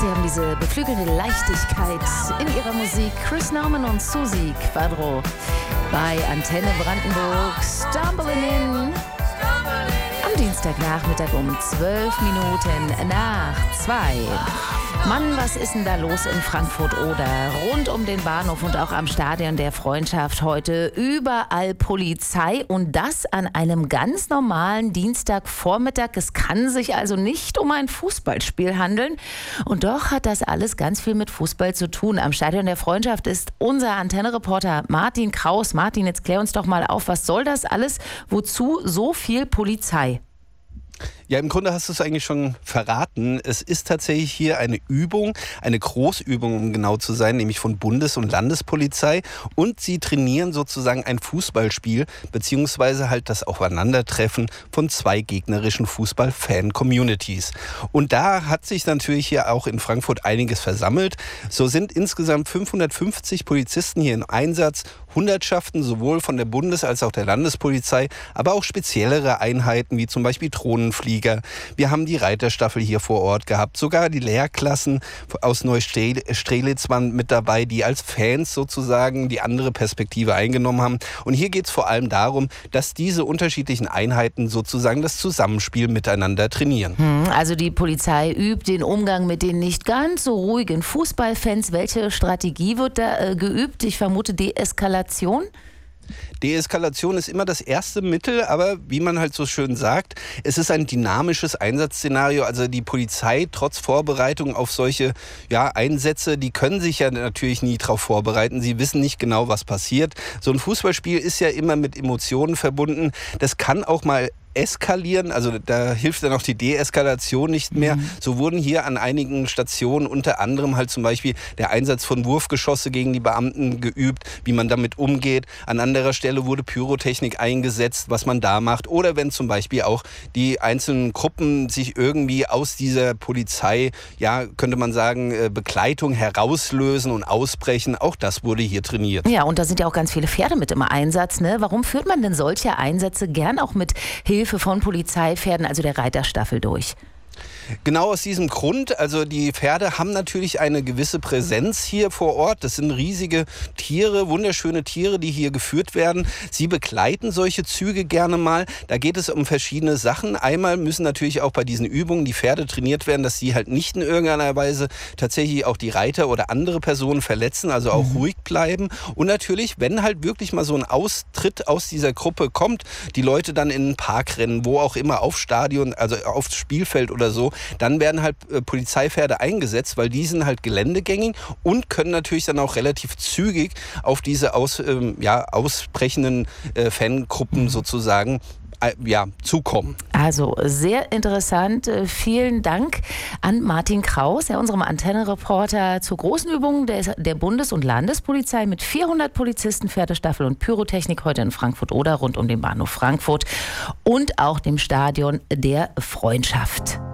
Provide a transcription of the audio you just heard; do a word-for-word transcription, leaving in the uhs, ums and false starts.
Sie haben diese beflügelnde Leichtigkeit in ihrer Musik. Chris Naumann und Susi Quadro bei Antenne Brandenburg. Stumbling in. Am Dienstagnachmittag um zwölf Minuten nach zwei. Mann, was ist denn da los in Frankfurt-Oder? Rund um den Bahnhof und auch am Stadion der Freundschaft heute überall Polizei und das an einem ganz normalen Dienstagvormittag. Es kann sich also nicht um ein Fußballspiel handeln. Und doch hat das alles ganz viel mit Fußball zu tun. Am Stadion der Freundschaft ist unser Antenne-Reporter Martin Kraus. Martin, jetzt klär uns doch mal auf, was soll das alles? Wozu so viel Polizei? Ja, im Grunde hast du es eigentlich schon verraten. Es ist tatsächlich hier eine Übung, eine Großübung, um genau zu sein, nämlich von Bundes- und Landespolizei. Und sie trainieren sozusagen ein Fußballspiel, beziehungsweise halt das Aufeinandertreffen von zwei gegnerischen Fußball-Fan-Communities. Und da hat sich natürlich hier auch in Frankfurt einiges versammelt. So sind insgesamt fünfhundertfünfzig Polizisten hier im Einsatz, Hundertschaften sowohl von der Bundes- als auch der Landespolizei, aber auch speziellere Einheiten wie zum Beispiel Drohnenflieger. Wir haben die Reiterstaffel hier vor Ort gehabt, sogar die Lehrklassen aus Neustrelitz waren mit dabei, die als Fans sozusagen die andere Perspektive eingenommen haben. Und hier geht es vor allem darum, dass diese unterschiedlichen Einheiten sozusagen das Zusammenspiel miteinander trainieren. Also die Polizei übt den Umgang mit den nicht ganz so ruhigen Fußballfans. Welche Strategie wird da äh, geübt? Ich vermute Deeskalation. Deeskalation ist immer das erste Mittel, aber wie man halt so schön sagt, es ist ein dynamisches Einsatzszenario. Also die Polizei, trotz Vorbereitung auf solche ja, Einsätze, die können sich ja natürlich nie darauf vorbereiten. Sie wissen nicht genau, was passiert. So ein Fußballspiel ist ja immer mit Emotionen verbunden. Das kann auch mal eskalieren, also da hilft dann auch die Deeskalation nicht mehr. Mhm. So wurden hier an einigen Stationen unter anderem halt zum Beispiel der Einsatz von Wurfgeschosse gegen die Beamten geübt, wie man damit umgeht. An anderer Stelle wurde Pyrotechnik eingesetzt, was man da macht. Oder wenn zum Beispiel auch die einzelnen Gruppen sich irgendwie aus dieser Polizei, ja, könnte man sagen, Begleitung herauslösen und ausbrechen. Auch das wurde hier trainiert. Ja, und da sind ja auch ganz viele Pferde mit im Einsatz, ne? Warum führt man denn solche Einsätze gern auch mit Hilfe von Polizeipferden, also der Reiterstaffel, durch? Genau aus diesem Grund, also die Pferde haben natürlich eine gewisse Präsenz hier vor Ort. Das sind riesige Tiere, wunderschöne Tiere, die hier geführt werden. Sie begleiten solche Züge gerne mal. Da geht es um verschiedene Sachen. Einmal müssen natürlich auch bei diesen Übungen die Pferde trainiert werden, dass sie halt nicht in irgendeiner Weise tatsächlich auch die Reiter oder andere Personen verletzen, also auch mhm. ruhig bleiben. Und natürlich, wenn halt wirklich mal so ein Austritt aus dieser Gruppe kommt, die Leute dann in den Park rennen, wo auch immer, auf Stadion, also aufs Spielfeld oder so, dann werden halt äh, Polizeipferde eingesetzt, weil die sind halt geländegängig und können natürlich dann auch relativ zügig auf diese aus, ähm, ja, ausbrechenden äh, Fangruppen sozusagen äh, ja, zukommen. Also sehr interessant. Vielen Dank an Martin Kraus, ja, unserem Antenne-Reporter zur großen Übung der, der Bundes- und Landespolizei mit vierhundert Polizisten, Pferdestaffel und Pyrotechnik heute in Frankfurt-Oder rund um den Bahnhof Frankfurt und auch dem Stadion der Freundschaft.